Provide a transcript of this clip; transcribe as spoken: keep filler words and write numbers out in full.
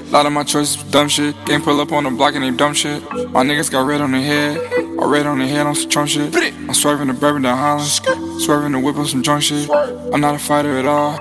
Lot of my choices was dumb shit. Game pull up on the block and they dumb shit. My niggas got red on their head, or red on their head on some Trump shit. I'm swerving the bourbon down Holland, swerving the whip on some drunk shit. I'm not a fighter at all.